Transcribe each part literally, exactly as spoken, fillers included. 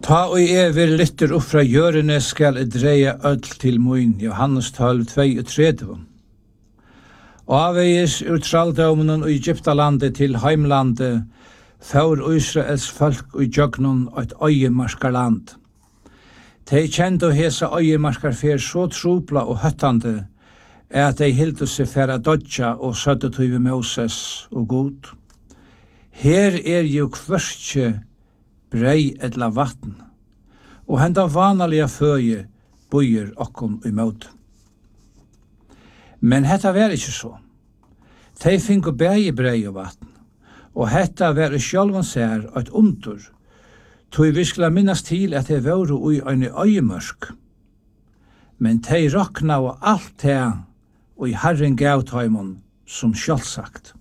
Ta og jeg vil lytter opp fra hjørene skal jeg dreie ødel til mun, Johannes tolv, trettito. Avveis ur tralldommen og Egyptalandet til heimlandet, for Israels folk og jøgnon og et øyemarkarland. De kjente og hese øyemarkar fer så trupla og høttande, at de hildu seg færa dodja og søtte tyve Moses og god. Her er jo kvørstje brei edla vatn, og henda vanalige føye bøyer okkom i møte. Men hetta var ikkje så. De finko bægi brei og vatn, og hetta var i sjálvan sær eit undur, tog vi skulle minnas til at de var ui ein øyemørk. Men de rokna og alt det og i Herren gav taimon som sjálfsagt.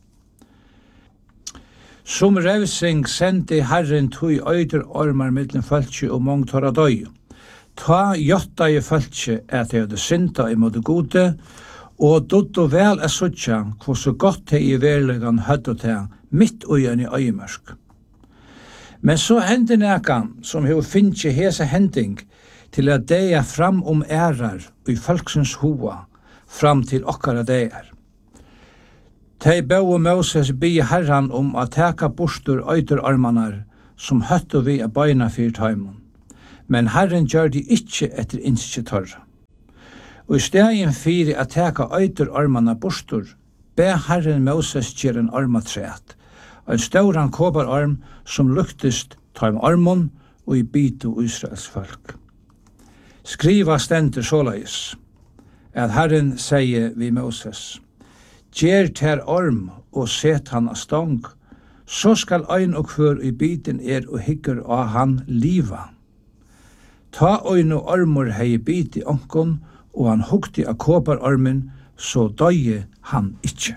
Som revsing sendte Herren tog øyder ormar mittlen fölkje og mong torra døy. Ta jotta i fölkje at de hadde synda i måte gode, og dotto vel er suttja hvor så godt de i verlegan hødde til mitt ugen i øyemørsk. Men så hendte nekan som hev finnje hese hending til at deia fram om ærar og i folksens hoa fram til okkara deier. De bau Moses bi Herran om at teka bostur øyderarmanar som høttu vi av beina fyrt heimon. Men Herren gjør de ikkje etter innskje torra. Og i stegin fyri at teka øyderarmanar bostur, be Herren Moses gjer en armatræt, en stauran kobararm som luktist taim armon og i bitu Israels folk. Skriva stendur såleis, at Herren sier vi Moses, gjer ter orm og set han av stong, så skal ein og hver i biten er og hygger av han liva. Ta ein og ormur hei bit i onkon, og han hugti av kåparormen, så døye han ikkje.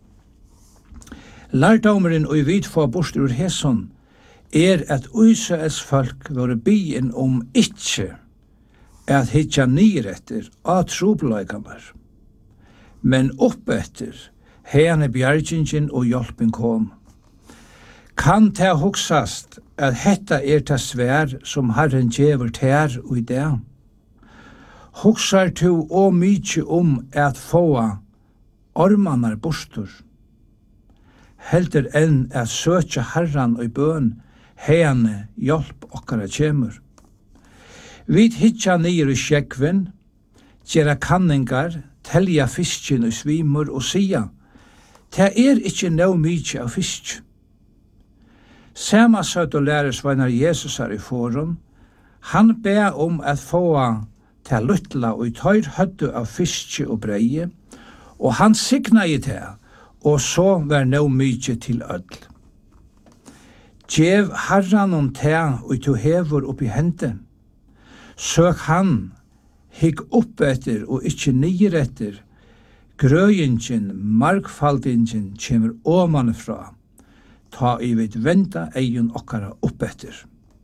Lærdomeren og i vid få bort ur heson er at Israels folk var bien om ikkje at hitja nyretter av trobeleikanar. Men oppetter hene bjergingen og hjelpen kom. Kan ta huksast at hetta er ta svær som Herren gjever ter og i det? Huksar tu og mykje om at få ormanar bostur. Heldur enn at søtja Herran og i bøn hene hjelp okkara kjemur. Vid hitja nir i sjekven, gjera kanningar, telja fiskin og svimur og sia, det er ikkje no mykje av fisk. Sama søtt og læresveinar Jesus er i forum, han be om at få til luttla og i tøyr høddu av fiskje og breie, og han signa i det, og så var no mykje til ødl. Gjev Herran om te og to hevor oppi hente. Søk han, higg opp etter og ikkje nyer etter. Grøyingen, markfaldingen kjemur omanfra. Ta i vid venda eion okkara opp etter.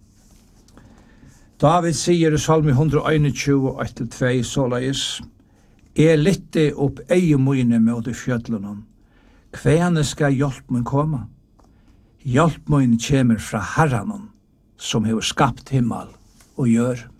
David sier i Salmi one twenty-one, one to two, såleis, «Jeg litte opp eion mine med de fjødlunnen. Kvene skal hjelp min komme? Hjelp min kjemer fra Herranen, som hever skapt himmel og gjør.»